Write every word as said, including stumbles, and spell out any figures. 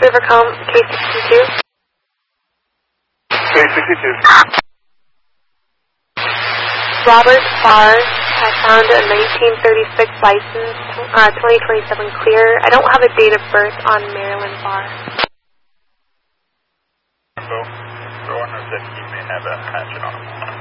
Rivercom, K sixty-two. K sixty-two. Robert Farr, I found a nineteen thirty-six license, uh, twenty twenty-seven clear. I don't have a date of birth on Marilyn Farr. So, the owner said he may have a hatchet on him.